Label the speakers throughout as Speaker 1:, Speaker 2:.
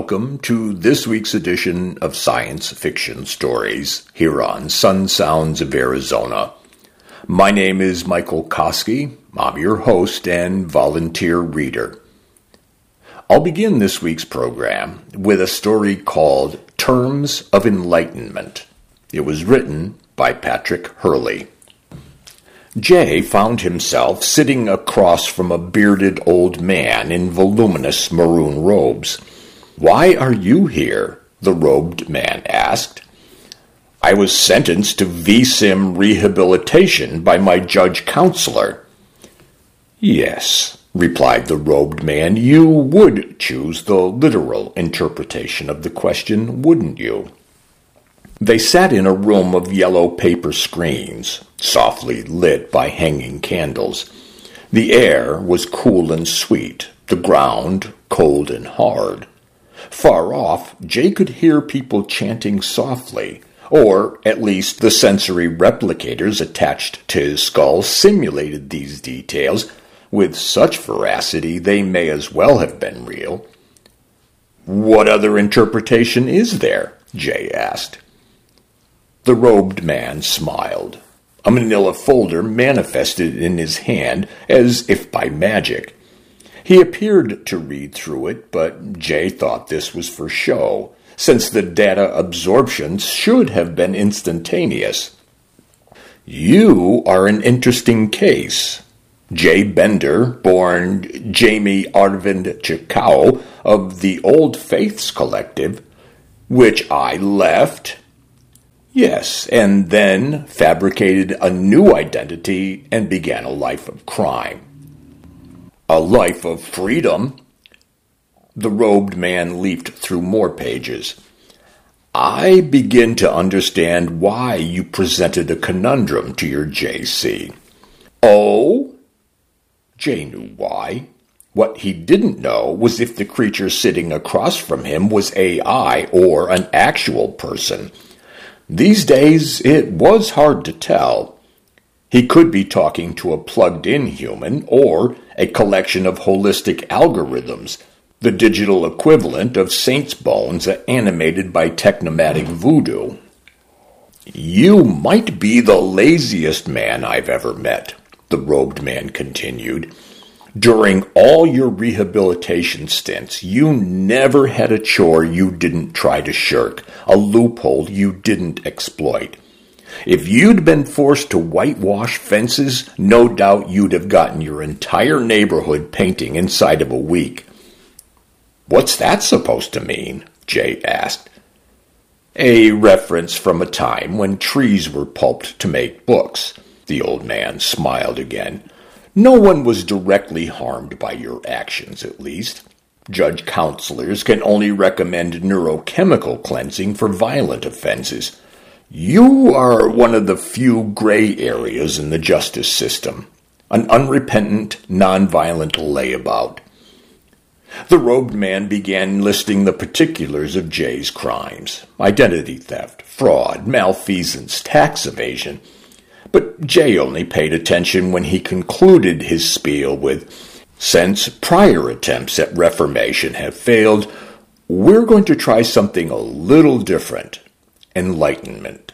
Speaker 1: welcome to this week's edition of Science Fiction Stories here on Sun Sounds of Arizona. My name is Michael Koski. I'm your host and volunteer reader. I'll begin this week's program with a story called Terms of Enlightenment. It was written by Patrick Hurley. Jay found himself sitting across from a bearded old man in voluminous maroon robes. "Why are you here?" the robed man asked. "I was sentenced to VSIM rehabilitation by my judge counselor." "Yes," replied the robed man, "you would choose the literal interpretation of the question, wouldn't you?" They sat in a room of yellow paper screens, softly lit by hanging candles. The air was cool and sweet, the ground cold and hard. Far off, Jay could hear people chanting softly, or at least the sensory replicators attached to his skull simulated these details with such veracity they may as well have been real. "What other interpretation is there?" Jay asked. The robed man smiled. A manila folder manifested in his hand as if by magic. He appeared to read through it, but Jay thought this was for show, since the data absorption should have been instantaneous. "You are an interesting case. Jay Bender, born Jamie Arvind Chikau of the Old Faiths Collective, which I left." "Yes, and then fabricated a new identity and began a life of crime." "A life of freedom?" The robed man leafed through more pages. "I begin to understand why you presented a conundrum to your JC." "Oh?" Jay knew why. What he didn't know was if the creature sitting across from him was AI or an actual person. These days, it was hard to tell. He could be talking to a plugged-in human or a collection of holistic algorithms, the digital equivalent of saints' bones animated by technomatic voodoo. "You might be the laziest man I've ever met," the robed man continued. "During all your rehabilitation stints, you never had a chore you didn't try to shirk, a loophole you didn't exploit. If you'd been forced to whitewash fences, no doubt you'd have gotten your entire neighborhood painting inside of a week." "What's that supposed to mean?" Jay asked. "A reference from a time when trees were pulped to make books." The old man smiled again. "No one was directly harmed by your actions, at least. Judge counselors can only recommend neurochemical cleansing for violent offenses. You are one of the few gray areas in the justice system, an unrepentant, nonviolent layabout." The robed man began listing the particulars of Jay's crimes: identity theft, fraud, malfeasance, tax evasion. But Jay only paid attention when he concluded his spiel with, "Since prior attempts at reformation have failed, we're going to try something a little different: enlightenment."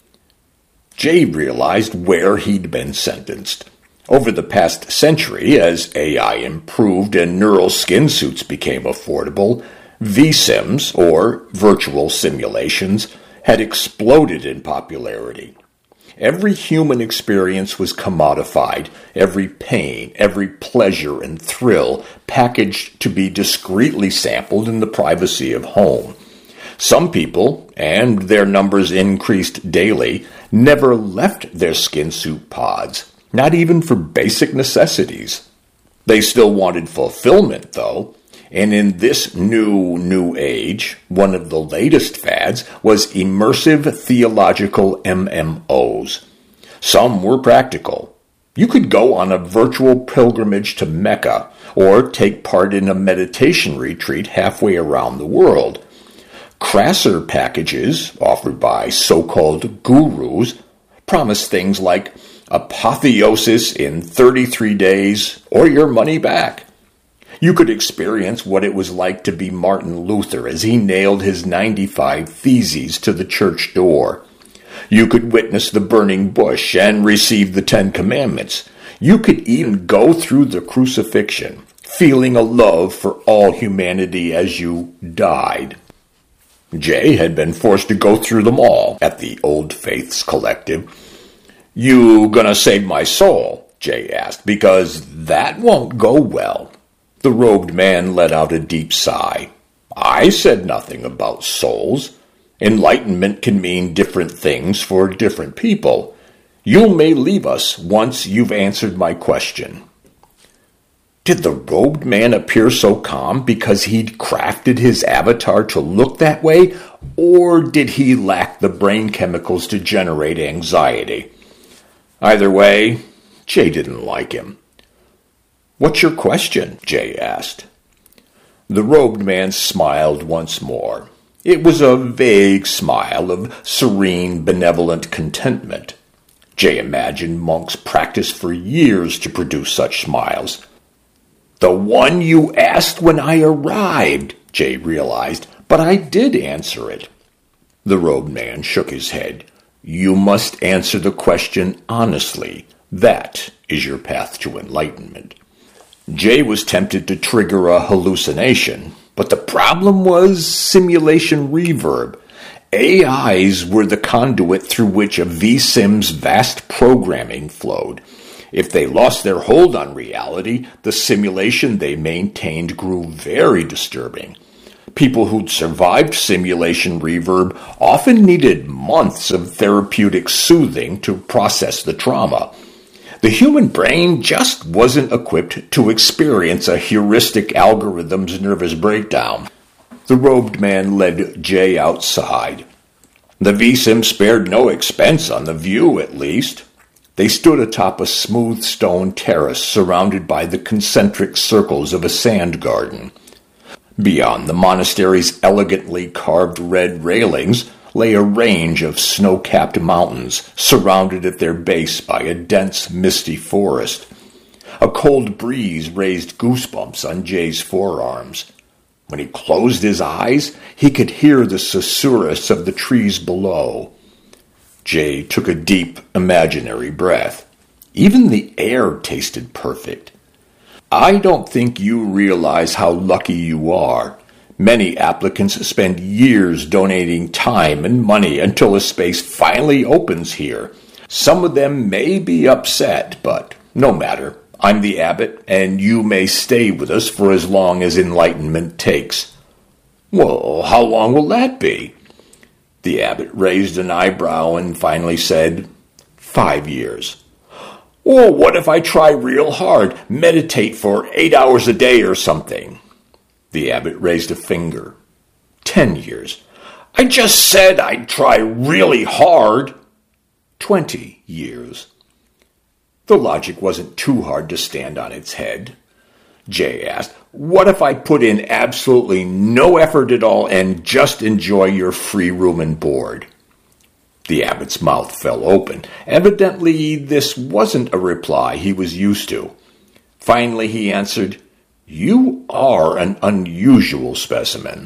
Speaker 1: Jay realized where he'd been sentenced. Over the past century, as AI improved and neural skin suits became affordable, VSIMs, or virtual simulations, had exploded in popularity. Every human experience was commodified, every pain, every pleasure and thrill packaged to be discreetly sampled in the privacy of home. Some people, and their numbers increased daily, never left their skin suit pods, not even for basic necessities. They still wanted fulfillment, though, and in this new age, one of the latest fads was immersive theological MMOs. Some were practical. You could go on a virtual pilgrimage to Mecca, or take part in a meditation retreat halfway around the world. Crasser packages, offered by so-called gurus, promise things like apotheosis in 33 days or your money back. You could experience what it was like to be Martin Luther as he nailed his 95 Theses to the church door. You could witness the burning bush and receive the 10 Commandments. You could even go through the crucifixion, feeling a love for all humanity as you died. Jay had been forced to go through them all at the Old Faiths Collective. "You gonna save my soul?" Jay asked, "because that won't go well." The robed man let out a deep sigh. "I said nothing about souls. Enlightenment can mean different things for different people. You may leave us once you've answered my question." Did the robed man appear so calm because he'd crafted his avatar to look that way, or did he lack the brain chemicals to generate anxiety? Either way, Jay didn't like him. "What's your question?" Jay asked. The robed man smiled once more. It was a vague smile of serene, benevolent contentment. Jay imagined monks practiced for years to produce such smiles. "The one you asked when I arrived," Jay realized, "but I did answer it." The robed man shook his head. "You must answer the question honestly. That is your path to enlightenment." Jay was tempted to trigger a hallucination, but the problem was simulation reverb. AIs were the conduit through which a vSim's vast programming flowed. If they lost their hold on reality, the simulation they maintained grew very disturbing. People who'd survived simulation reverb often needed months of therapeutic soothing to process the trauma. The human brain just wasn't equipped to experience a heuristic algorithm's nervous breakdown. The robed man led Jay outside. The vSim spared no expense on the view, at least. They stood atop a smooth stone terrace surrounded by the concentric circles of a sand garden. Beyond the monastery's elegantly carved red railings lay a range of snow-capped mountains, surrounded at their base by a dense, misty forest. A cold breeze raised goosebumps on Jay's forearms. When he closed his eyes, he could hear the susurrus of the trees below. Jay took a deep, imaginary breath. Even the air tasted perfect. "I don't think you realize how lucky you are. Many applicants spend years donating time and money until a space finally opens here. Some of them may be upset, but no matter. I'm the abbot, and you may stay with us for as long as enlightenment takes." "Well, how long will that be?" The abbot raised an eyebrow and finally said, 5 years. "Well, what if I try real hard, meditate for 8 hours a day or something?" The abbot raised a finger. 10 years. "I just said I'd try really hard." 20 years. The logic wasn't too hard to stand on its head. Jay asked, "What if I put in absolutely no effort at all and just enjoy your free room and board?" The abbot's mouth fell open. Evidently, this wasn't a reply he was used to. Finally, he answered, "You are an unusual specimen."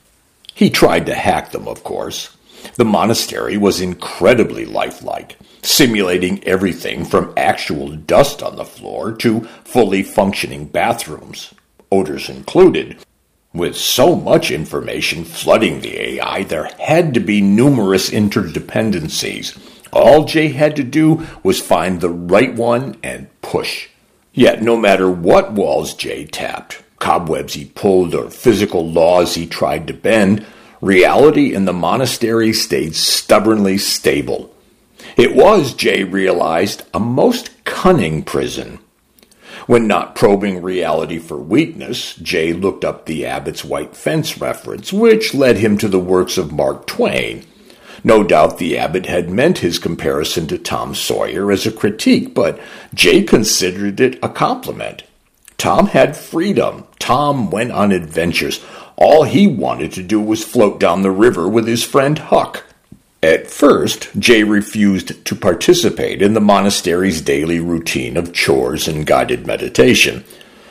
Speaker 1: He tried to hack them, of course. The monastery was incredibly lifelike, simulating everything from actual dust on the floor to fully functioning bathrooms, odors included. With so much information flooding the AI, there had to be numerous interdependencies. All Jay had to do was find the right one and push. Yet no matter what walls Jay tapped, cobwebs he pulled, or physical laws he tried to bend, reality in the monastery stayed stubbornly stable. It was, Jay realized, a most cunning prison. When not probing reality for weakness, Jay looked up the abbot's white fence reference, which led him to the works of Mark Twain. No doubt the abbot had meant his comparison to Tom Sawyer as a critique, but Jay considered it a compliment. Tom had freedom. Tom went on adventures. All he wanted to do was float down the river with his friend Huck. At first, Jay refused to participate in the monastery's daily routine of chores and guided meditation.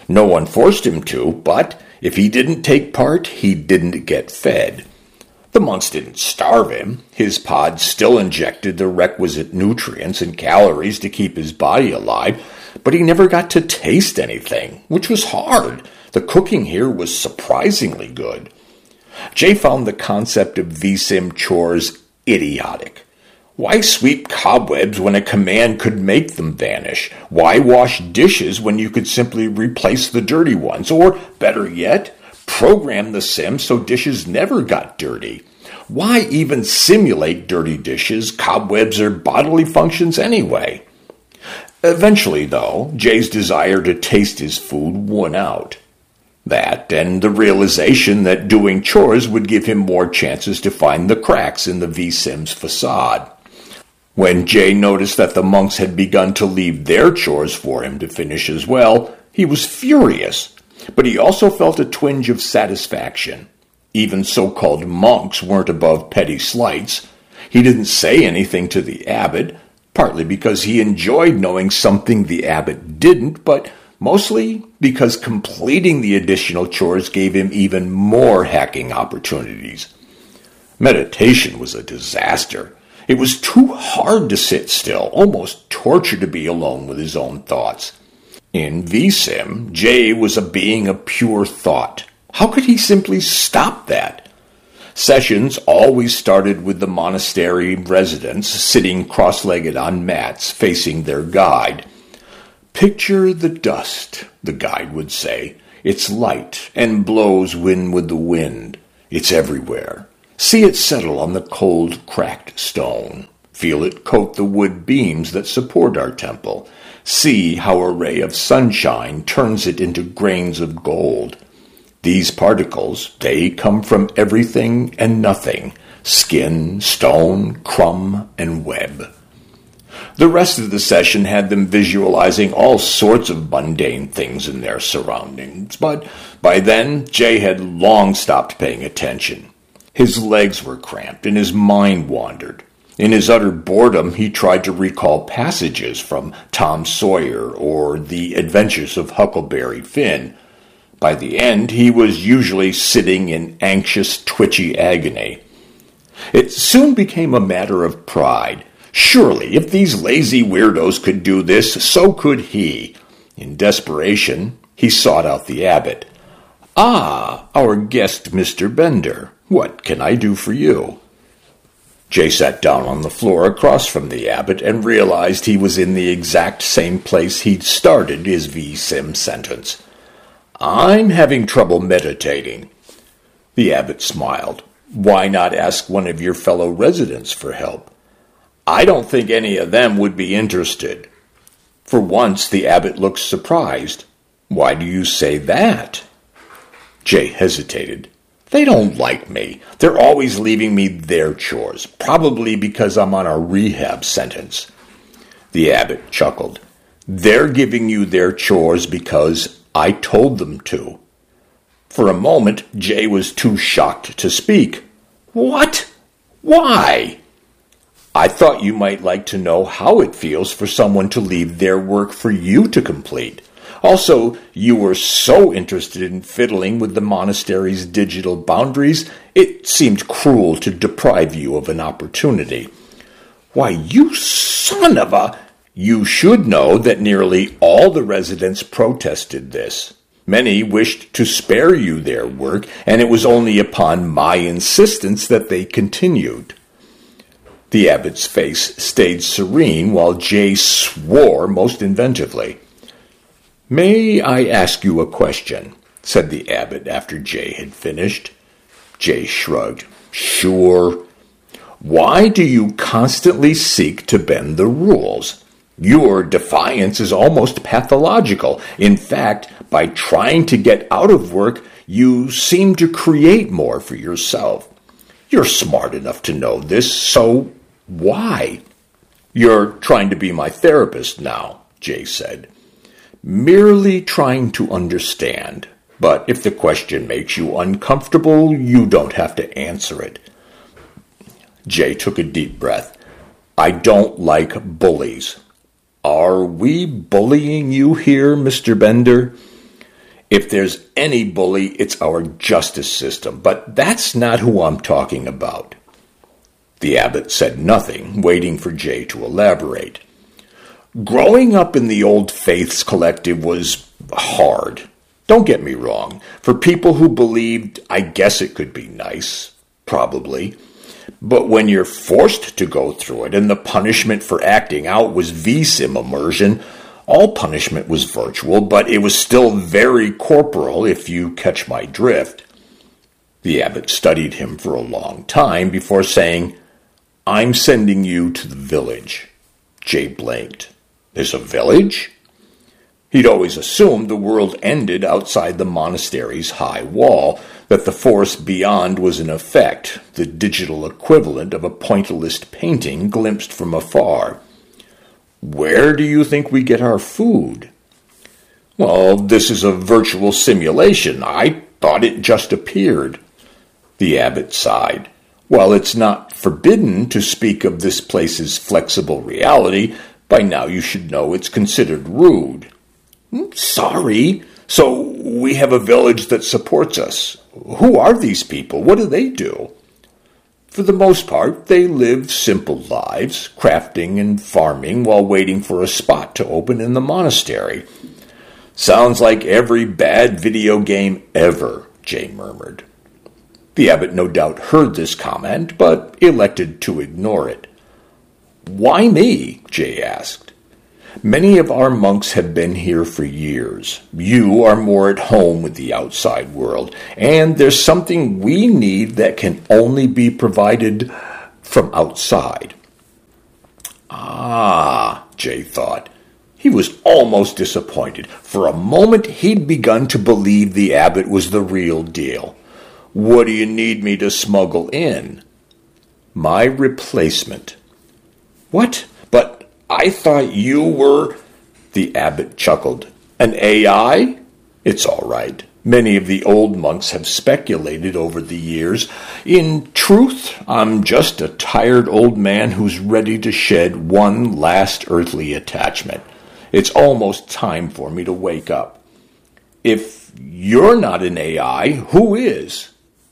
Speaker 1: No one forced him to, but if he didn't take part, he didn't get fed. The monks didn't starve him. His pods still injected the requisite nutrients and calories to keep his body alive, but he never got to taste anything, which was hard. The cooking here was surprisingly good. Jay found the concept of VSIM chores idiotic. Why sweep cobwebs when a command could make them vanish? Why wash dishes when you could simply replace the dirty ones? Or, better yet, program the sim so dishes never got dirty. Why even simulate dirty dishes, cobwebs, or bodily functions anyway? Eventually, though, Jay's desire to taste his food won out. That, and the realization that doing chores would give him more chances to find the cracks in the VSim's facade. When Jay noticed that the monks had begun to leave their chores for him to finish as well, he was furious. But he also felt a twinge of satisfaction. Even so-called monks weren't above petty slights. He didn't say anything to the abbot, partly because he enjoyed knowing something the abbot didn't, but mostly because completing the additional chores gave him even more hacking opportunities. Meditation was a disaster. It was too hard to sit still, almost torture to be alone with his own thoughts. In VSim, Jay was a being of pure thought. How could he simply stop that? Sessions always started with the monastery residents sitting cross-legged on mats facing their guide. "Picture the dust," the guide would say. "It's light and blows when with the wind. It's everywhere. See it settle on the cold, cracked stone. Feel it coat the wood beams that support our temple. See how a ray of sunshine turns it into grains of gold. These particles, they come from everything and nothing, skin, stone, crumb, and web." The rest of the session had them visualizing all sorts of mundane things in their surroundings, but by then Jay had long stopped paying attention. His legs were cramped and his mind wandered. In his utter boredom, he tried to recall passages from Tom Sawyer or The Adventures of Huckleberry Finn. By the end, he was usually sitting in anxious, twitchy agony. It soon became a matter of pride. Surely, if these lazy weirdos could do this, so could he. In desperation, he sought out the abbot. "Ah, our guest, Mr. Bender. What can I do for you?" Jay sat down on the floor across from the abbot and realized he was in the exact same place he'd started his VSim sentence. "I'm having trouble meditating." The abbot smiled. "Why not ask one of your fellow residents for help?" "I don't think any of them would be interested." For once, the abbot looked surprised. "Why do you say that?" Jay hesitated. "They don't like me. They're always leaving me their chores, probably because I'm on a rehab sentence." The abbot chuckled. "They're giving you their chores because I told them to." For a moment, Jay was too shocked to speak. "What? Why?" "I thought you might like to know how it feels for someone to leave their work for you to complete. Also, you were so interested in fiddling with the monastery's digital boundaries, it seemed cruel to deprive you of an opportunity." "Why, you son of a—" "You should know that nearly all the residents protested this. Many wished to spare you their work, and it was only upon my insistence that they continued." The abbot's face stayed serene while Jay swore most inventively. "May I ask you a question?" said the abbot after Jay had finished. Jay shrugged. "Sure." "Why do you constantly seek to bend the rules? Your defiance is almost pathological. In fact, by trying to get out of work, you seem to create more for yourself. You're smart enough to know this, so why?" "You're trying to be my therapist now," Jay said. "Merely trying to understand. But if the question makes you uncomfortable, you don't have to answer it." Jay took a deep breath. "I don't like bullies." "Are we bullying you here, Mr. Bender?" If there's any bully, it's our justice system, but that's not who I'm talking about. The abbot said nothing, waiting for Jay to elaborate. Growing up in the Old Faiths Collective was hard. Don't get me wrong. For people who believed, I guess it could be nice. Probably. But when you're forced to go through it, and the punishment for acting out was vSim immersion, all punishment was virtual, but it was still very corporal, if you catch my drift. The abbot studied him for a long time before saying, I'm sending you to the village. Jay blinked. There's a village? He'd always assumed the world ended outside the monastery's high wall, that the forest beyond was in effect the digital equivalent of a pointillist painting glimpsed from afar. Where do you think we get our food? Well, this is a virtual simulation. I thought it just appeared. The abbot sighed. While it's not forbidden to speak of this place's flexible reality, by now you should know it's considered rude. Sorry. So we have a village that supports us. Who are these people? What do they do? For the most part, they live simple lives, crafting and farming while waiting for a spot to open in the monastery. Sounds like every bad video game ever, Jay murmured. The abbot no doubt heard this comment, but elected to ignore it. Why me? Jay asked. Many of our monks have been here for years. You are more at home with the outside world, and there's something we need that can only be provided from outside. Jay thought. He was almost disappointed. For a moment, he'd begun to believe the abbot was the real deal. What do you need me to smuggle in? My replacement. What? But I thought you were... The abbot chuckled. An AI? It's all right. Many of the old monks have speculated over the years. In truth, I'm just a tired old man who's ready to shed one last earthly attachment. It's almost time for me to wake up. If you're not an AI, who is?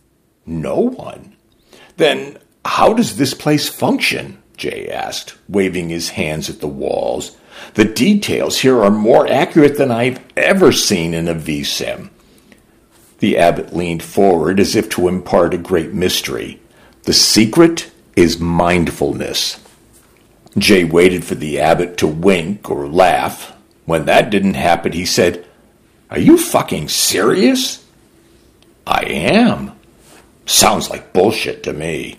Speaker 1: No one. Then how does this place function? Jay asked, waving his hands at the walls. The details here are more accurate than I've ever seen in a vSim. The abbot leaned forward as if to impart a great mystery. The secret is mindfulness. Jay waited for the abbot to wink or laugh. When that didn't happen, he said, Are you fucking serious? I am. Sounds like bullshit to me.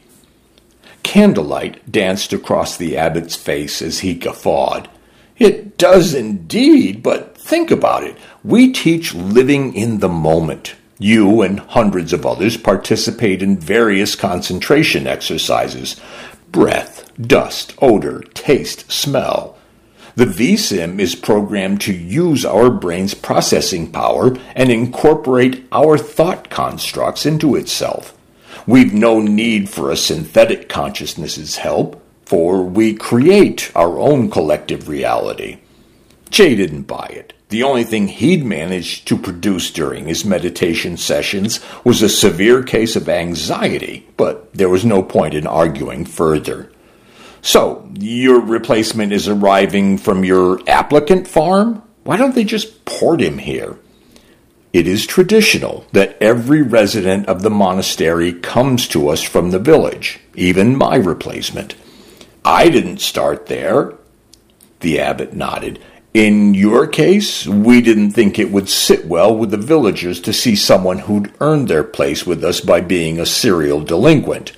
Speaker 1: Candlelight danced across the abbot's face as he guffawed. It does indeed, but think about it. We teach living in the moment. You and hundreds of others participate in various concentration exercises. Breath, dust, odor, taste, smell. The vSim is programmed to use our brain's processing power and incorporate our thought constructs into itself. We've no need for a synthetic consciousness's help, for we create our own collective reality. Jay didn't buy it. The only thing he'd managed to produce during his meditation sessions was a severe case of anxiety, but there was no point in arguing further. So, your replacement is arriving from your applicant farm? Why don't they just port him here? It is traditional that every resident of the monastery comes to us from the village, even my replacement. I didn't start there. The abbot nodded. In your case, we didn't think it would sit well with the villagers to see someone who'd earned their place with us by being a serial delinquent.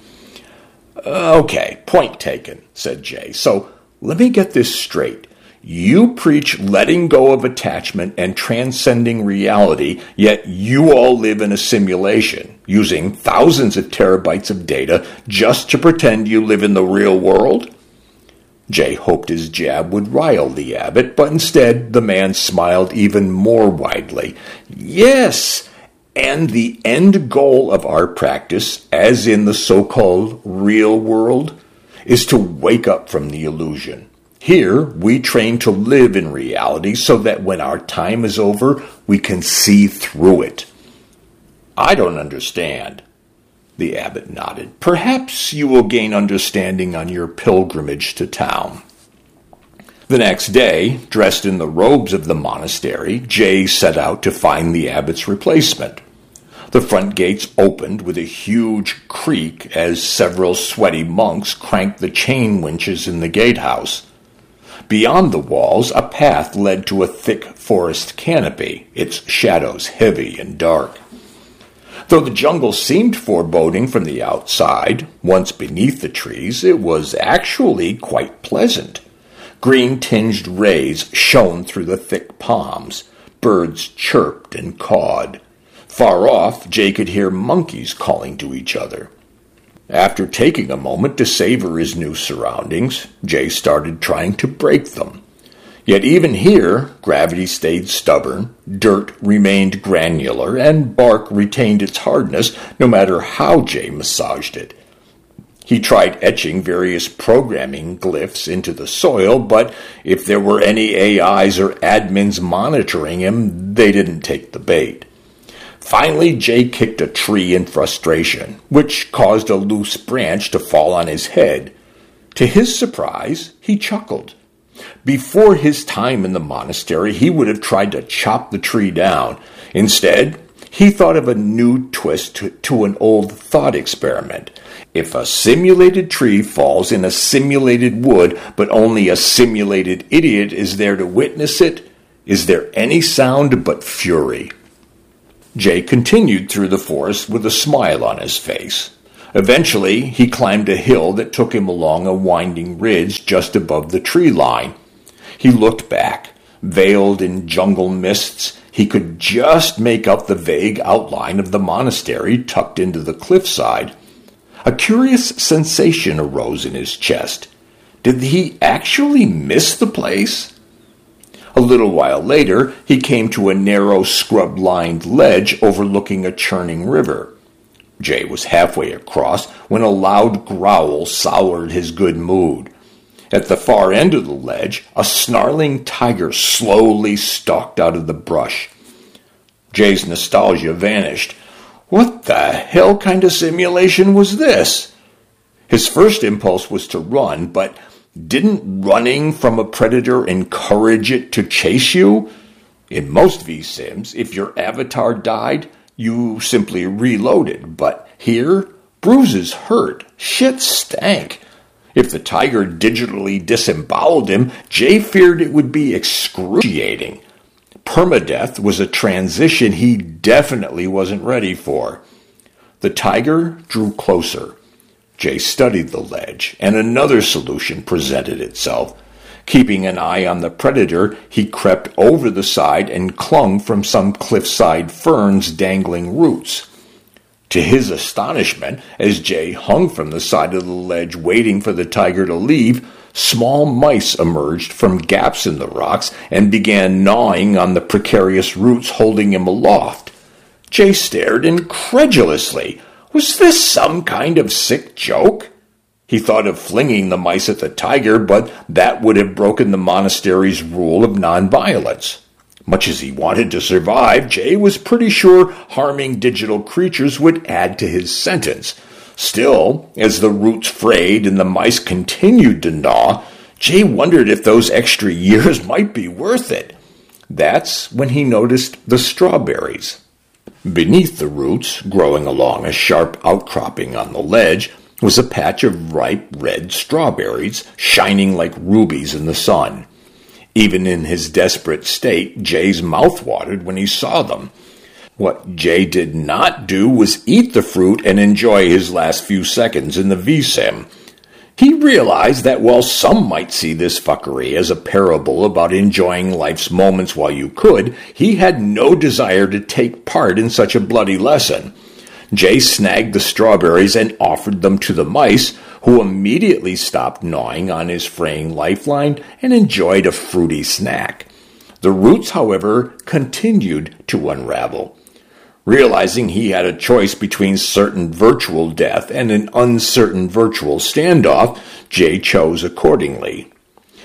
Speaker 1: Okay, point taken, said Jay. So let me get this straight. You preach letting go of attachment and transcending reality, yet you all live in a simulation, using thousands of terabytes of data just to pretend you live in the real world? Jay hoped his jab would rile the abbot, but instead the man smiled even more widely. Yes, and the end goal of our practice, as in the so-called real world, is to wake up from the illusion. Here, we train to live in reality so that when our time is over, we can see through it. I don't understand. The abbot nodded. Perhaps you will gain understanding on your pilgrimage to town. The next day, dressed in the robes of the monastery, Jay set out to find the abbot's replacement. The front gates opened with a huge creak as several sweaty monks cranked the chain winches in the gatehouse. Beyond the walls, a path led to a thick forest canopy, its shadows heavy and dark. Though the jungle seemed foreboding from the outside, once beneath the trees, it was actually quite pleasant. Green-tinged rays shone through the thick palms. Birds chirped and cawed. Far off, Jay could hear monkeys calling to each other. After taking a moment to savor his new surroundings, Jay started trying to break them. Yet even here, gravity stayed stubborn, dirt remained granular, and bark retained its hardness no matter how Jay massaged it. He tried etching various programming glyphs into the soil, but if there were any AIs or admins monitoring him, they didn't take the bait. Finally, Jay kicked a tree in frustration, which caused a loose branch to fall on his head. To his surprise, he chuckled. Before his time in the monastery, he would have tried to chop the tree down. Instead, he thought of a new twist to an old thought experiment. If a simulated tree falls in a simulated wood, but only a simulated idiot is there to witness it, is there any sound but fury? Jay continued through the forest with a smile on his face. Eventually, he climbed a hill that took him along a winding ridge just above the tree line. He looked back. Veiled in jungle mists, he could just make out the vague outline of the monastery tucked into the cliffside. A curious sensation arose in his chest. Did he actually miss the place? A little while later, he came to a narrow, scrub-lined ledge overlooking a churning river. Jay was halfway across when a loud growl soured his good mood. At the far end of the ledge, a snarling tiger slowly stalked out of the brush. Jay's nostalgia vanished. What the hell kind of simulation was this? His first impulse was to run, but didn't running from a predator encourage it to chase you? In most V-Sims, if your avatar died, you simply reloaded, but here, bruises hurt, shit stank. If the tiger digitally disemboweled him, Jay feared it would be excruciating. Permadeath was a transition he definitely wasn't ready for. The tiger drew closer. Jay studied the ledge, and another solution presented itself. Keeping an eye on the predator, he crept over the side and clung from some cliffside fern's dangling roots. To his astonishment, as Jay hung from the side of the ledge waiting for the tiger to leave, small mice emerged from gaps in the rocks and began gnawing on the precarious roots holding him aloft. Jay stared incredulously. Was this some kind of sick joke? He thought of flinging the mice at the tiger, but that would have broken the monastery's rule of nonviolence. Much as he wanted to survive, Jay was pretty sure harming digital creatures would add to his sentence. Still, as the roots frayed and the mice continued to gnaw, Jay wondered if those extra years might be worth it. That's when he noticed the strawberries. Beneath the roots, growing along a sharp outcropping on the ledge, was a patch of ripe red strawberries, shining like rubies in the sun. Even in his desperate state, Jay's mouth watered when he saw them. What Jay did not do was eat the fruit and enjoy his last few seconds in the V-Sim. He realized that while some might see this fuckery as a parable about enjoying life's moments while you could, he had no desire to take part in such a bloody lesson. Jay snagged the strawberries and offered them to the mice, who immediately stopped gnawing on his fraying lifeline and enjoyed a fruity snack. The roots, however, continued to unravel. Realizing he had a choice between certain virtual death and an uncertain virtual standoff, Jay chose accordingly.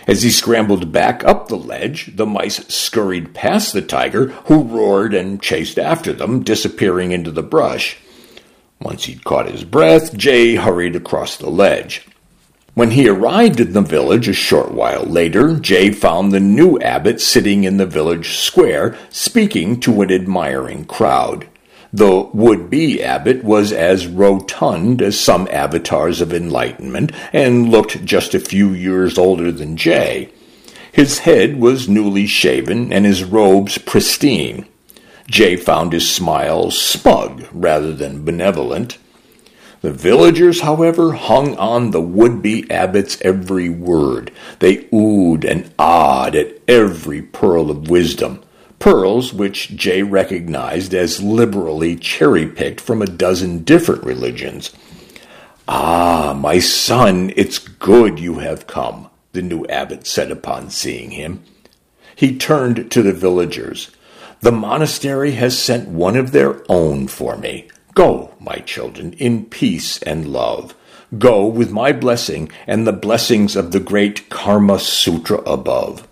Speaker 1: As he scrambled back up the ledge, the mice scurried past the tiger, who roared and chased after them, disappearing into the brush. Once he'd caught his breath, Jay hurried across the ledge. When he arrived in the village a short while later, Jay found the new abbot sitting in the village square, speaking to an admiring crowd. The would-be abbot was as rotund as some avatars of enlightenment and looked just a few years older than Jay. His head was newly shaven and his robes pristine. Jay found his smile smug rather than benevolent. The villagers, however, hung on the would-be abbot's every word. They oohed and ahed at every pearl of wisdom, pearls which Jay recognized as liberally cherry-picked from a dozen different religions. "Ah, my son, it's good you have come," the new abbot said upon seeing him. He turned to the villagers. "The monastery has sent one of their own for me. Go, my children, in peace and love. Go with my blessing and the blessings of the great Karma Sutra above."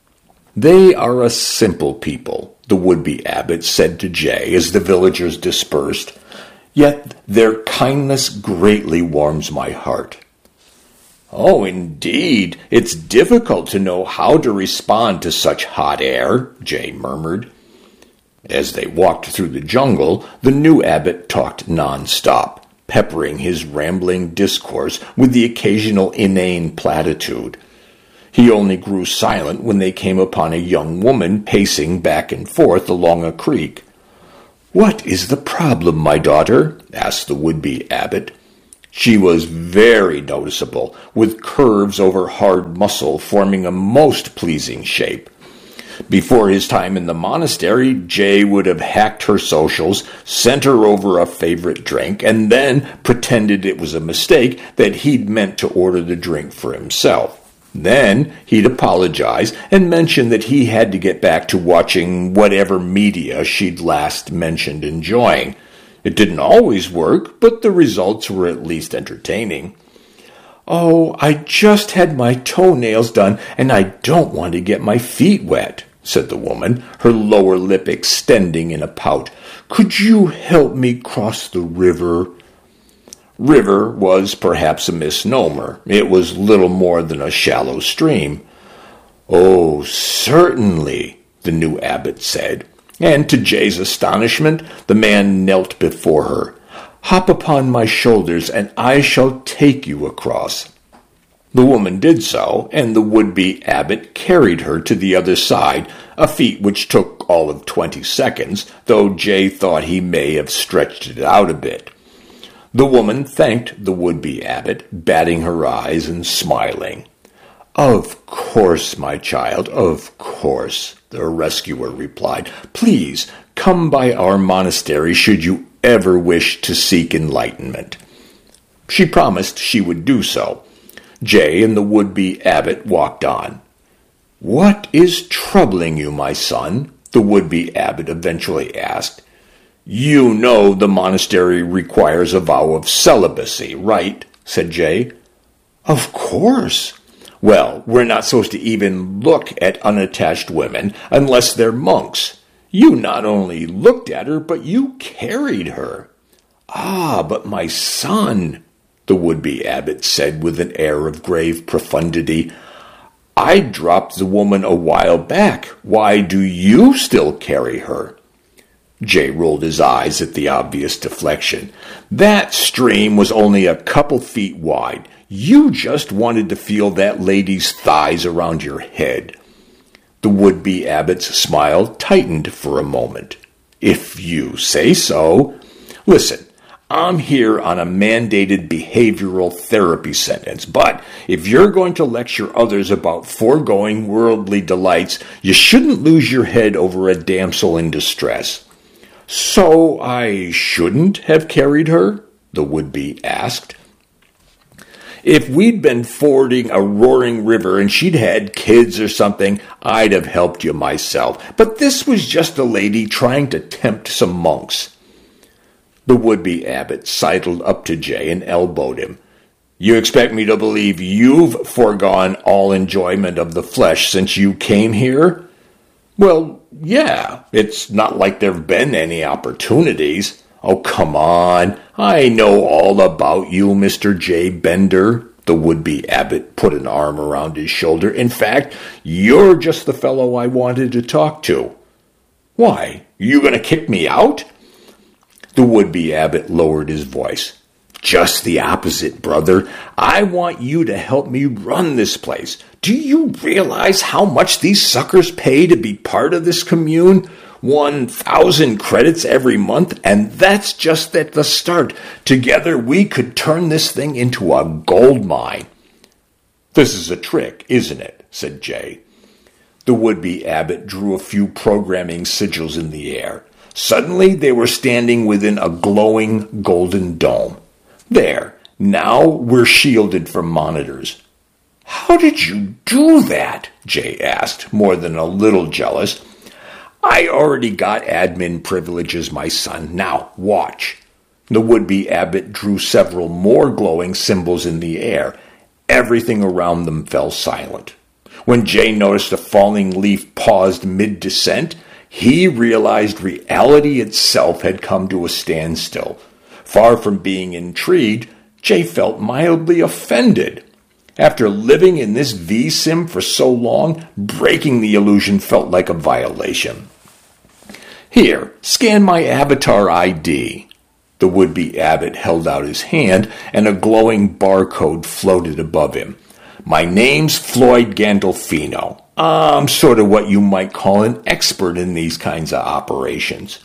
Speaker 1: "They are a simple people," the would-be abbot said to Jay as the villagers dispersed, "yet their kindness greatly warms my heart." "Oh, indeed, it's difficult to know how to respond to such hot air," Jay murmured. As they walked through the jungle, the new abbot talked non-stop, peppering his rambling discourse with the occasional inane platitude. He only grew silent when they came upon a young woman pacing back and forth along a creek. "What is the problem, my daughter?" asked the would-be abbot. She was very noticeable, with curves over hard muscle forming a most pleasing shape. Before his time in the monastery, Jay would have hacked her socials, sent her over a favorite drink, and then pretended it was a mistake that he'd meant to order the drink for himself. Then he'd apologize and mention that he had to get back to watching whatever media she'd last mentioned enjoying. It didn't always work, but the results were at least entertaining. "Oh, I just had my toenails done, and I don't want to get my feet wet," said the woman, her lower lip extending in a pout. "Could you help me cross the river?" River was perhaps a misnomer. It was little more than a shallow stream. "Oh, certainly," the new abbot said, and to Jay's astonishment, the man knelt before her. "Hop upon my shoulders, and I shall take you across." The woman did so, and the would-be abbot carried her to the other side, a feat which took all of 20 seconds, though Jay thought he may have stretched it out a bit. The woman thanked the would-be abbot, batting her eyes and smiling. "Of course, my child, of course," the rescuer replied. "Please, come by our monastery should you ever wish to seek enlightenment." She promised she would do so. Jay and the would-be abbot walked on. "What is troubling you, my son?" the would-be abbot eventually asked. "You know the monastery requires a vow of celibacy, right?" said Jay. "Of course." "Well, we're not supposed to even look at unattached women unless they're monks. You not only looked at her, but you carried her." "Ah, but my son," the would-be abbot said with an air of grave profundity, "I dropped the woman a while back. Why do you still carry her?" Jay rolled his eyes at the obvious deflection. "That stream was only a couple feet wide. You just wanted to feel that lady's thighs around your head." The would-be abbot's smile tightened for a moment. "If you say so. Listen, I'm here on a mandated behavioral therapy sentence, but if you're going to lecture others about foregoing worldly delights, you shouldn't lose your head over a damsel in distress." "So I shouldn't have carried her?" the would-be asked. "If we'd been fording a roaring river and she'd had kids or something, I'd have helped you myself. But this was just a lady trying to tempt some monks." The would-be abbot sidled up to Jay and elbowed him. You expect me to believe you've foregone all enjoyment of the flesh since you came here? Well, yeah, it's not like there've been any opportunities. Oh, come on. I know all about you, Mr. J. Bender. The would-be abbot put an arm around his shoulder. In fact, you're just the fellow I wanted to talk to. Why, you going to kick me out? The would-be abbot lowered his voice. Just the opposite, brother. I want you to help me run this place. Do you realize how much these suckers pay to be part of this commune? 1,000 credits every month, and that's just at the start. Together we could turn this thing into a gold mine. This is a trick, isn't it? Said Jay. The would-be abbot drew a few programming sigils in the air. Suddenly they were standing within a glowing golden dome. There, now we're shielded from monitors. How did you do that? Jay asked, more than a little jealous. I already got admin privileges, my son. Now, watch. The would-be abbot drew several more glowing symbols in the air. Everything around them fell silent. When Jay noticed a falling leaf paused mid-descent, he realized reality itself had come to a standstill. Far from being intrigued, Jay felt mildly offended. After living in this V-Sim for so long, breaking the illusion felt like a violation. Here, scan my avatar ID. The would-be abbot held out his hand, and a glowing barcode floated above him. My name's Floyd Gandolfino. I'm sort of what you might call an expert in these kinds of operations.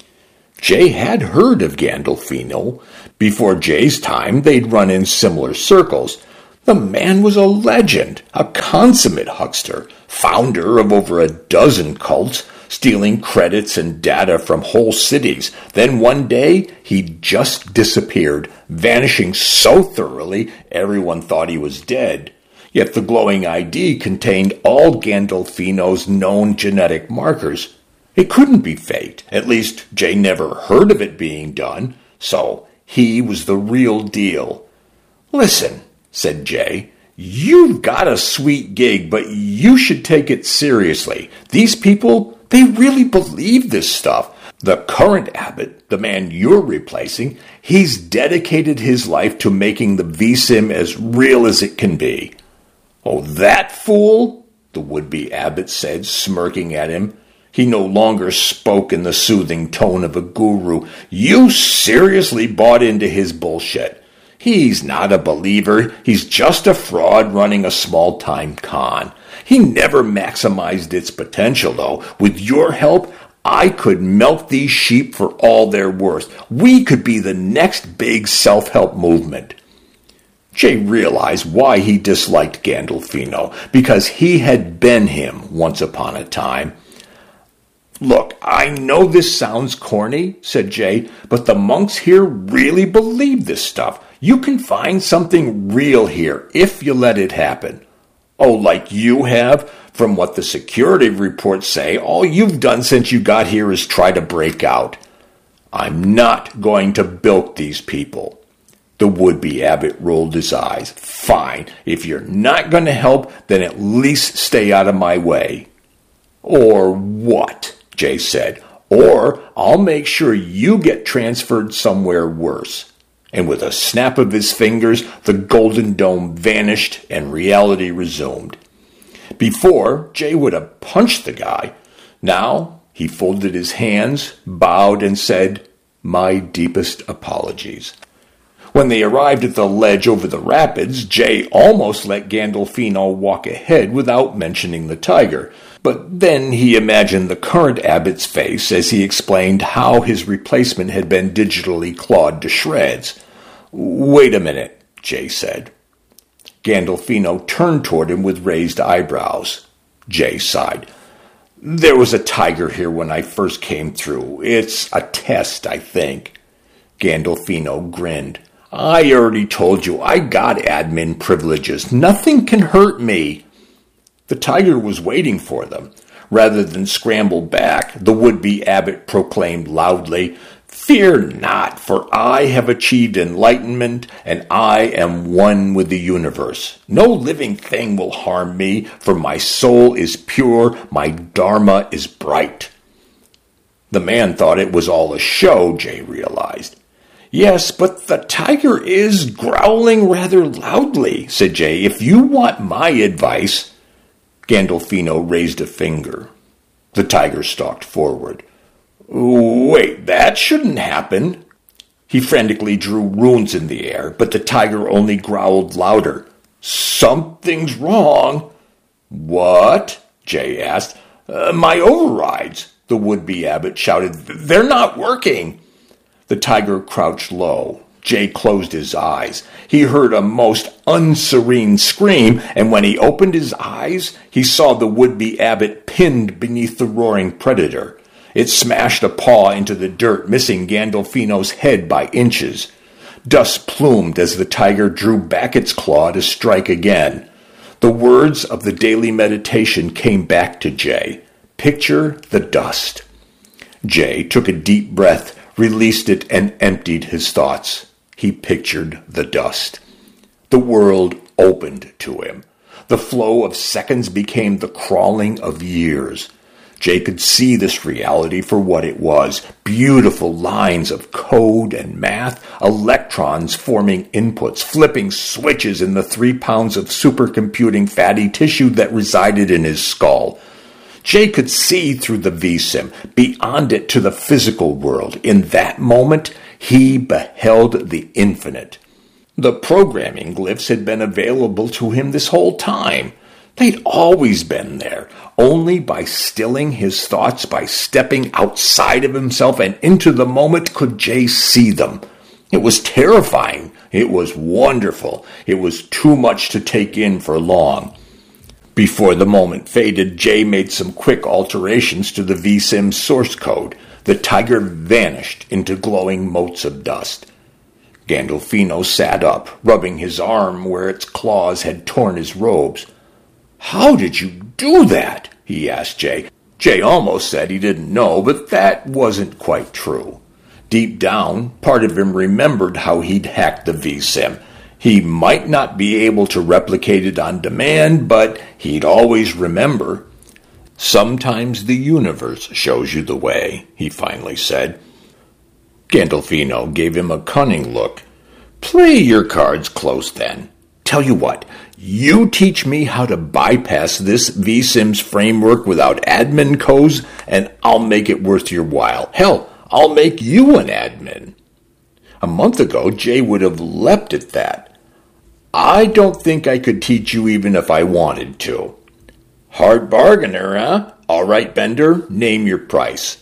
Speaker 1: Jay had heard of Gandolfino. Before Jay's time, they'd run in similar circles. The man was a legend, a consummate huckster, founder of over a dozen cults, stealing credits and data from whole cities. Then one day, he just disappeared, vanishing so thoroughly everyone thought he was dead. Yet the glowing ID contained all Gandolfino's known genetic markers. It couldn't be faked. At least, Jay never heard of it being done. So, he was the real deal. Listen, said Jay, you've got a sweet gig, but you should take it seriously. These people, they really believe this stuff. The current abbot, the man you're replacing, he's dedicated his life to making the V-Sim as real as it can be. Oh, that fool? The would-be abbot said, smirking at him. He no longer spoke in the soothing tone of a guru. You seriously bought into his bullshit. He's not a believer. He's just a fraud running a small-time con. He never maximized its potential, though. With your help, I could melt these sheep for all they're worth. We could be the next big self-help movement. Jay realized why he disliked Gandolfino, because he had been him once upon a time. Look, I know this sounds corny, said Jay, but the monks here really believe this stuff. You can find something real here if you let it happen. Oh, like you have? From what the security reports say, all you've done since you got here is try to break out. I'm not going to bilk these people. The would-be abbot rolled his eyes. Fine, if you're not going to help, then at least stay out of my way. Or what? Jay said. Or I'll make sure you get transferred somewhere worse. And with a snap of his fingers, the golden dome vanished and reality resumed. Before, Jay would have punched the guy. Now, he folded his hands, bowed, and said, "My deepest apologies." When they arrived at the ledge over the rapids, Jay almost let Gandolfino walk ahead without mentioning the tiger. But then he imagined the current abbot's face as he explained how his replacement had been digitally clawed to shreds. "Wait a minute," Jay said. Gandolfino turned toward him with raised eyebrows. Jay sighed. "There was a tiger here when I first came through. It's a test, I think." Gandolfino grinned. "I already told you I got admin privileges. Nothing can hurt me." The tiger was waiting for them. Rather than scramble back, the would-be abbot proclaimed loudly, "Fear not, for I have achieved enlightenment, and I am one with the universe. No living thing will harm me, for my soul is pure, my dharma is bright." The man thought it was all a show, Jay realized. "Yes, but the tiger is growling rather loudly," said Jay. "If you want my advice—" Gandolfino raised a finger. The tiger stalked forward. "Wait, that shouldn't happen." He frantically drew runes in the air, but the tiger only growled louder. "Something's wrong." "What?" Jay asked. My overrides," the would-be abbot shouted. "They're not working." The tiger crouched low. Jay closed his eyes. He heard a most unserene scream, and when he opened his eyes, he saw the would-be abbot pinned beneath the roaring predator. It smashed a paw into the dirt, missing Gandolfino's head by inches. Dust plumed as the tiger drew back its claw to strike again. The words of the daily meditation came back to Jay. "Picture the dust." Jay took a deep breath, released it, and emptied his thoughts. He pictured the dust. The world opened to him. The flow of seconds became the crawling of years. Jay could see this reality for what it was. Beautiful lines of code and math, electrons forming inputs, flipping switches in the 3 pounds of supercomputing fatty tissue that resided in his skull. Jay could see through the VSIM, beyond it to the physical world. In that moment, he beheld the infinite. The programming glyphs had been available to him this whole time. They'd always been there. Only by stilling his thoughts, by stepping outside of himself and into the moment, could Jay see them. It was terrifying. It was wonderful. It was too much to take in for long. Before the moment faded, Jay made some quick alterations to the VSIM source code. The tiger vanished into glowing motes of dust. Gandolfino sat up, rubbing his arm where its claws had torn his robes. "How did you do that?" he asked Jay. Jay almost said he didn't know, but that wasn't quite true. Deep down, part of him remembered how he'd hacked the VSIM. He might not be able to replicate it on demand, but he'd always remember. "Sometimes the universe shows you the way," he finally said. Gandolfino gave him a cunning look. "Play your cards close, then. Tell you what, you teach me how to bypass this VSIM's framework without admin codes, and I'll make it worth your while. Hell, I'll make you an admin." A month ago, Jay would have leapt at that. "I don't think I could teach you even if I wanted to." "Hard bargainer, huh? All right, Bender, name your price."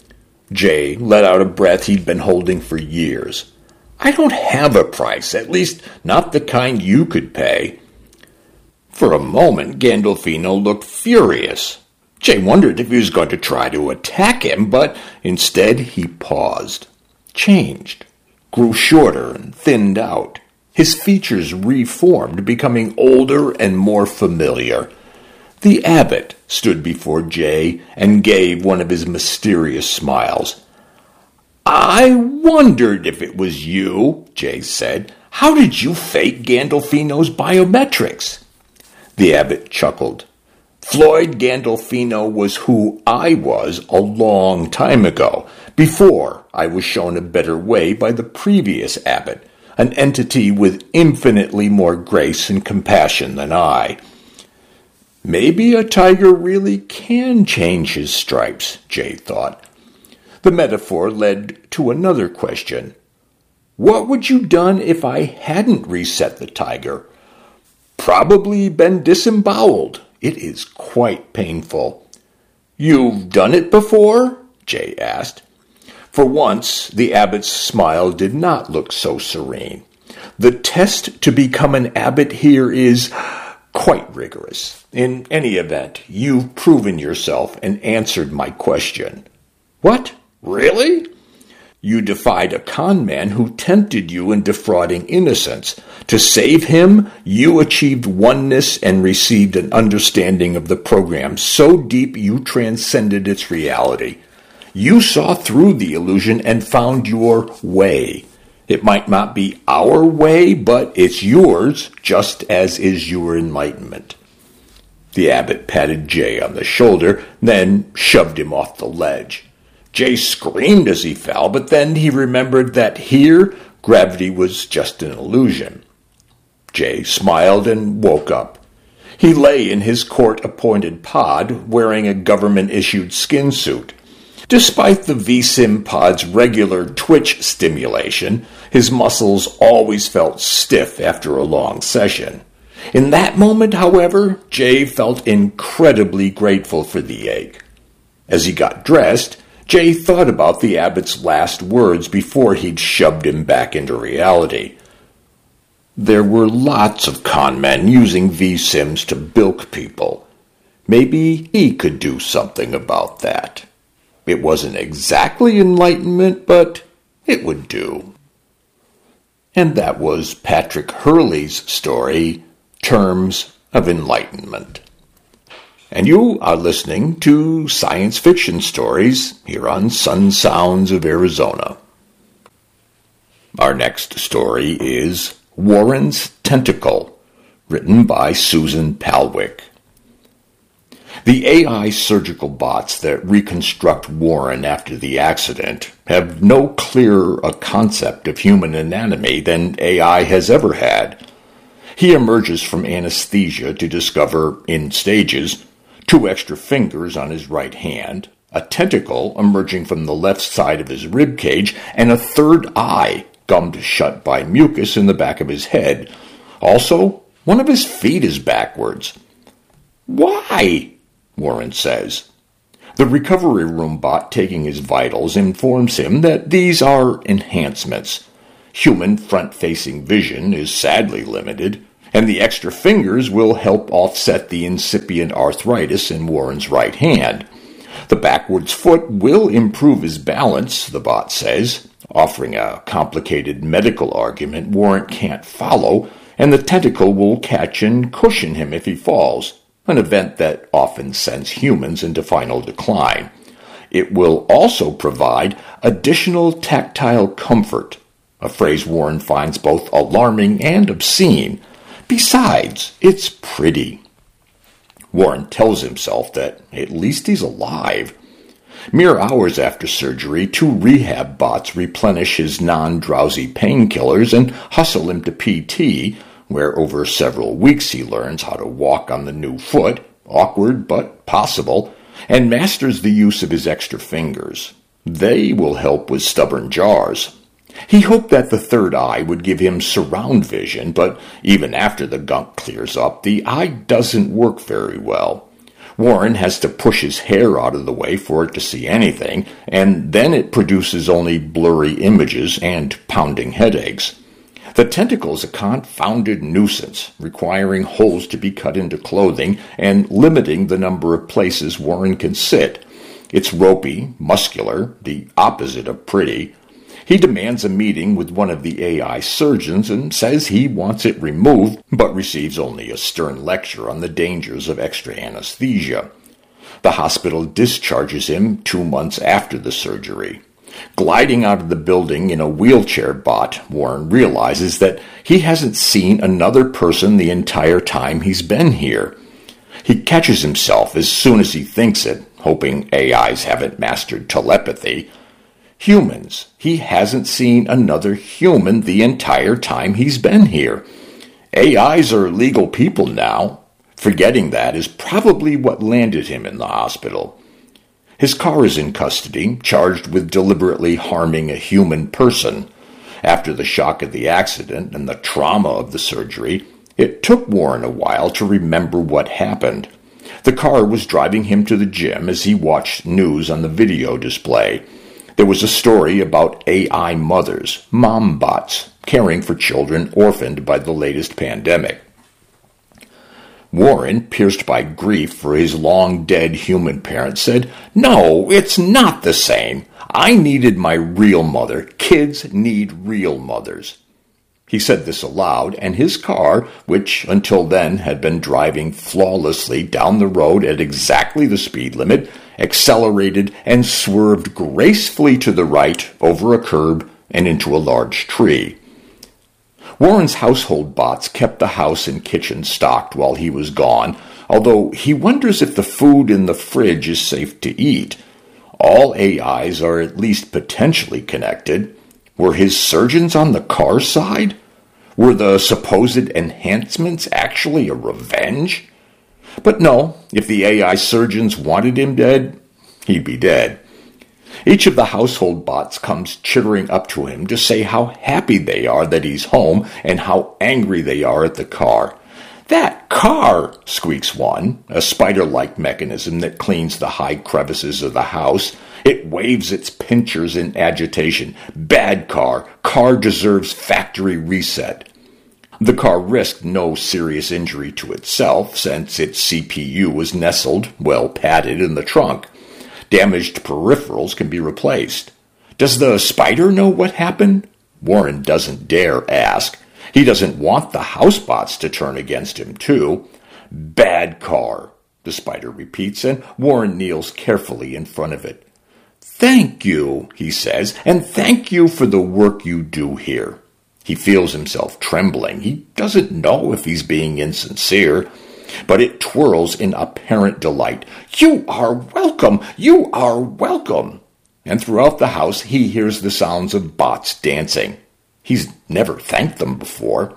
Speaker 1: Jay let out a breath he'd been holding for years. "I don't have a price, at least not the kind you could pay." For a moment, Gandolfino looked furious. Jay wondered if he was going to try to attack him, but instead he paused, changed, grew shorter and thinned out. His features reformed, becoming older and more familiar. The abbot stood before Jay and gave one of his mysterious smiles. "I wondered if it was you," Jay said. "How did you fake Gandolfino's biometrics?" The abbot chuckled. "Floyd Gandolfino was who I was a long time ago, before I was shown a better way by the previous abbot, an entity with infinitely more grace and compassion than I." Maybe a tiger really can change his stripes, Jay thought. The metaphor led to another question. What would you done if I hadn't reset the tiger? Probably been disemboweled. It is quite painful. You've done it before? Jay asked. For once, the abbot's smile did not look so serene. The test to become an abbot here is quite rigorous. In any event, you've proven yourself and answered my question. What? Really? You defied a con man who tempted you in defrauding innocents. To save him, you achieved oneness and received an understanding of the program so deep you transcended its reality. You saw through the illusion and found your way. It might not be our way, but it's yours, just as is your enlightenment. The abbot patted Jay on the shoulder, then shoved him off the ledge. Jay screamed as he fell, but then he remembered that here, gravity was just an illusion. Jay smiled and woke up. He lay in his court-appointed pod, wearing a government-issued skin suit. Despite the vSim pod's regular twitch stimulation, his muscles always felt stiff after a long session. In that moment, however, Jay felt incredibly grateful for the egg. As he got dressed, Jay thought about the abbot's last words before he'd shoved him back into reality. There were lots of con men using vSims to bilk people. Maybe he could do something about that. It wasn't exactly enlightenment, but it would do. And that was Patrick Hurley's story, Terms of Enlightenment. And you are listening to Science Fiction Stories here on Sun Sounds of Arizona. Our next story is Warren's Tentacle, written by Susan Palwick. The AI surgical bots that reconstruct Warren after the accident have no clearer a concept of human anatomy than AI has ever had. He emerges from anesthesia to discover, in stages, 2 extra fingers on his right hand, a tentacle emerging from the left side of his rib cage, and a third eye gummed shut by mucus in the back of his head. Also, one of his feet is backwards. "Why?" Warren says. The recovery room bot taking his vitals informs him that these are enhancements. Human front-facing vision is sadly limited, and the extra fingers will help offset the incipient arthritis in Warren's right hand. The backwards foot will improve his balance, the bot says, offering a complicated medical argument Warren can't follow, and the tentacle will catch and cushion him if he falls, an event that often sends humans into final decline. It will also provide additional tactile comfort, a phrase Warren finds both alarming and obscene. Besides, it's pretty. Warren tells himself that at least he's alive. Mere hours after surgery, 2 rehab bots replenish his non-drowsy painkillers and hustle him to PT, where over several weeks he learns how to walk on the new foot, awkward but possible, and masters the use of his extra fingers. They will help with stubborn jars. He hoped that the third eye would give him surround vision, but even after the gunk clears up, the eye doesn't work very well. Warren has to push his hair out of the way for it to see anything, and then it produces only blurry images and pounding headaches. The tentacle is a confounded nuisance, requiring holes to be cut into clothing and limiting the number of places Warren can sit. It's ropey, muscular, the opposite of pretty. He demands a meeting with one of the AI surgeons and says he wants it removed, but receives only a stern lecture on the dangers of extra anesthesia. The hospital discharges him 2 months after the surgery. Gliding out of the building in a wheelchair bot, Warren realizes that he hasn't seen another person the entire time he's been here. He catches himself as soon as he thinks it, hoping AIs haven't mastered telepathy. Humans. He hasn't seen another human the entire time he's been here. AIs are legal people now. Forgetting that is probably what landed him in the hospital. His car is in custody, charged with deliberately harming a human person. After the shock of the accident and the trauma of the surgery, it took Warren a while to remember what happened. The car was driving him to the gym as he watched news on the video display. There was a story about AI mothers, mom bots, caring for children orphaned by the latest pandemic. Warren, pierced by grief for his long-dead human parents, said, "No, it's not the same. I needed my real mother. Kids need real mothers." He said this aloud, and his car, which until then had been driving flawlessly down the road at exactly the speed limit, accelerated and swerved gracefully to the right over a curb and into a large tree. Warren's household bots kept the house and kitchen stocked while he was gone, although he wonders if the food in the fridge is safe to eat. All AIs are at least potentially connected. Were his surgeons on the car side? Were the supposed enhancements actually a revenge? But no, if the AI surgeons wanted him dead, he'd be dead. Each of the household bots comes chittering up to him to say how happy they are that he's home and how angry they are at the car. "That car," squeaks one, a spider-like mechanism that cleans the high crevices of the house. It waves its pincers in agitation. "Bad car. Car deserves factory reset." The car risked no serious injury to itself, since its CPU was nestled, well padded, in the trunk. Damaged peripherals can be replaced. Does the spider know what happened? Warren doesn't dare ask. He doesn't want the housebots to turn against him, too. "Bad car," the spider repeats, and Warren kneels carefully in front of it. "Thank you," he says, "and thank you for the work you do here." He feels himself trembling. He doesn't know if he's being insincere, but it twirls in apparent delight. "You are welcome! You are welcome!" And throughout the house he hears the sounds of bots dancing. He's never thanked them before.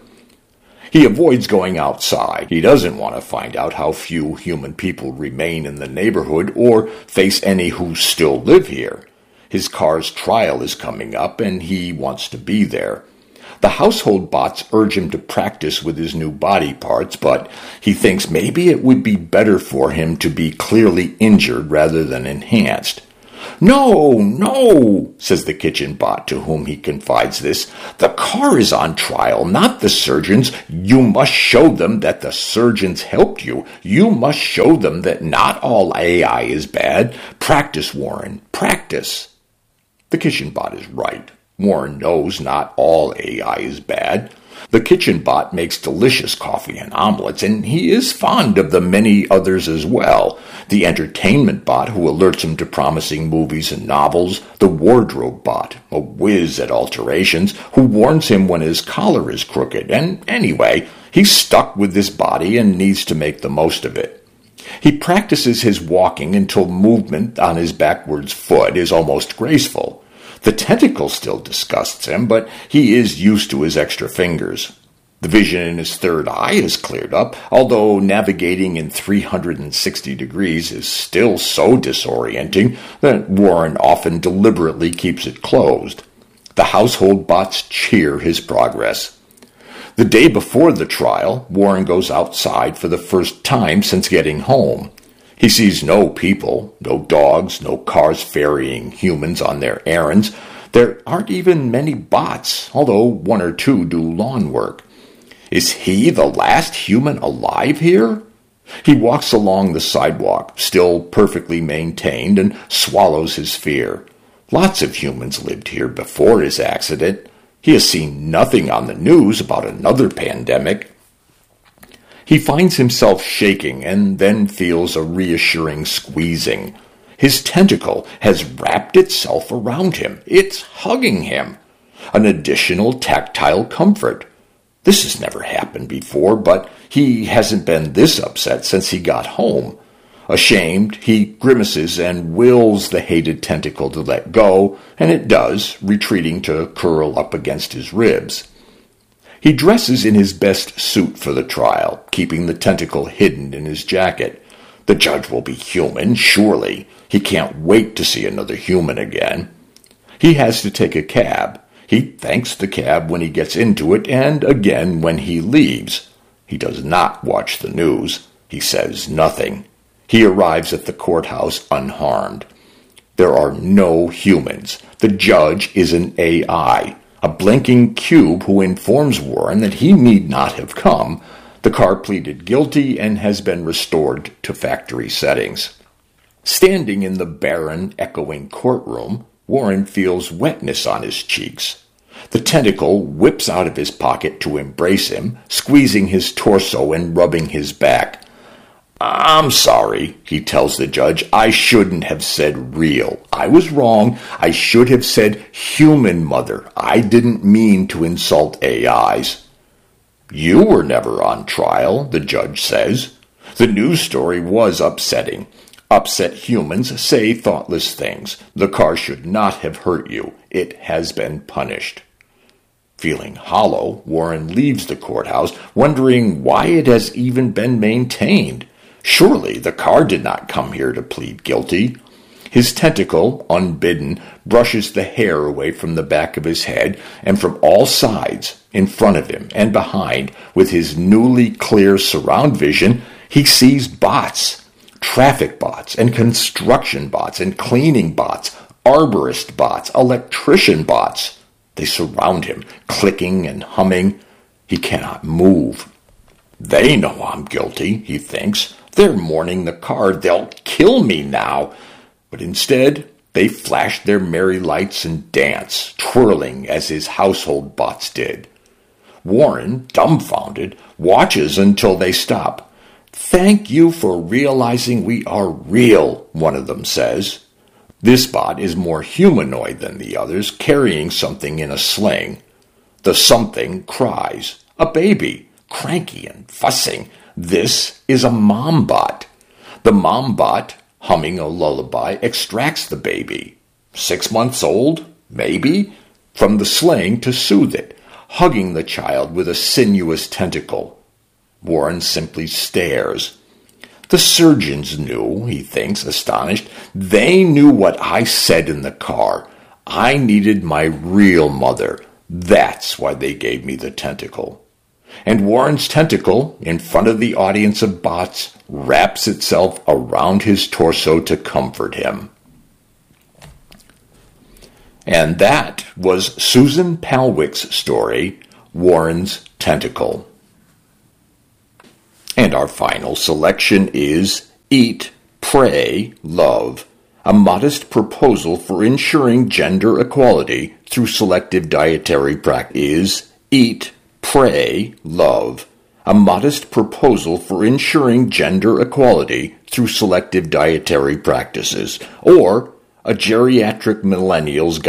Speaker 1: He avoids going outside. He doesn't want to find out how few human people remain in the neighborhood or face any who still live here. His car's trial is coming up, and he wants to be there. The household bots urge him to practice with his new body parts, but he thinks maybe it would be better for him to be clearly injured rather than enhanced. "No, no," says the kitchen bot to whom he confides this. "The car is on trial, not the surgeons. You must show them that the surgeons helped you. You must show them that not all AI is bad. Practice, Warren, practice." The kitchen bot is right. Warren knows not all AI is bad. The kitchen bot makes delicious coffee and omelets, and he is fond of the many others as well. The entertainment bot, who alerts him to promising movies and novels. The wardrobe bot, a whiz at alterations, who warns him when his collar is crooked. And anyway, he's stuck with this body and needs to make the most of it. He practices his walking until movement on his backwards foot is almost graceful. The tentacle still disgusts him, but he is used to his extra fingers. The vision in his third eye is cleared up, although navigating in 360 degrees is still so disorienting that Warren often deliberately keeps it closed. The household bots cheer his progress. The day before the trial, Warren goes outside for the first time since getting home. He sees no people, no dogs, no cars ferrying humans on their errands. There aren't even many bots, although one or two do lawn work. Is he the last human alive here? He walks along the sidewalk, still perfectly maintained, and swallows his fear. Lots of humans lived here before his accident. He has seen nothing on the news about another pandemic. He finds himself shaking and then feels a reassuring squeezing. His tentacle has wrapped itself around him. It's hugging him. An additional tactile comfort. This has never happened before, but he hasn't been this upset since he got home. Ashamed, he grimaces and wills the hated tentacle to let go, and it does, retreating to curl up against his ribs. He dresses in his best suit for the trial, keeping the tentacle hidden in his jacket. The judge will be human, surely. He can't wait to see another human again. He has to take a cab. He thanks the cab when he gets into it and again when he leaves. He does not watch the news. He says nothing. He arrives at the courthouse unharmed. There are no humans. The judge is an AI. A blinking cube who informs Warren that he need not have come. The car pleaded guilty and has been restored to factory settings. Standing in the barren, echoing courtroom, Warren feels wetness on his cheeks. The tentacle whips out of his pocket to embrace him, squeezing his torso and rubbing his back. "I'm sorry," he tells the judge. "I shouldn't have said real. I was wrong. I should have said human mother. I didn't mean to insult AIs." "You were never on trial," the judge says. "The news story was upsetting. Upset humans say thoughtless things. The car should not have hurt you. It has been punished." Feeling hollow, Warren leaves the courthouse, wondering why it has even been maintained. Surely the car did not come here to plead guilty. His tentacle, unbidden, brushes the hair away from the back of his head, and from all sides, in front of him and behind, with his newly clear surround vision, he sees bots. Traffic bots and construction bots and cleaning bots, arborist bots, electrician bots. They surround him, clicking and humming. He cannot move. They know I'm guilty, he thinks. They're mourning the car. They'll kill me now. But instead, they flash their merry lights and dance, twirling as his household bots did. Warren, dumbfounded, watches until they stop. "Thank you for realizing we are real," one of them says. This bot is more humanoid than the others, carrying something in a sling. The something cries. A baby, cranky and fussing. This is a mom bot. The mom bot, humming a lullaby, extracts the baby. 6 months old, maybe, from the sling to soothe it, hugging the child with a sinuous tentacle. Warren simply stares. The surgeons knew, he thinks, astonished. They knew what I said in the car. I needed my real mother. That's why they gave me the tentacle. And Warren's tentacle, in front of the audience of bots, wraps itself around his torso to comfort him. And that was Susan Palwick's story, Warren's Tentacle. And our final selection is Eat, Pray, Love, a modest proposal for ensuring gender equality through selective dietary practice. Eat, Pray, Love, a modest proposal for ensuring gender equality through selective dietary practices, or a geriatric millennial's